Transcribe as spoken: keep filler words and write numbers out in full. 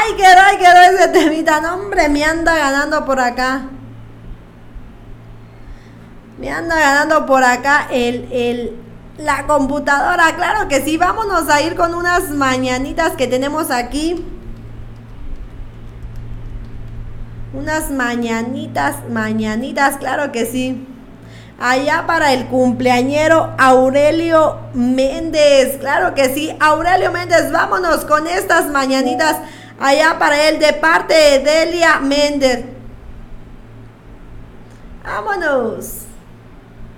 Ay, quedó, ay, quedó ese temita. No, hombre, me anda ganando por acá. Me anda ganando por acá el, el, la computadora. Claro que sí, vámonos a ir con unas mañanitas que tenemos aquí. Unas mañanitas, mañanitas, claro que sí. Allá para el cumpleañero Aurelio Méndez, claro que sí, Aurelio Méndez, vámonos con estas mañanitas allá para él de parte de Delia Méndez. Vámonos.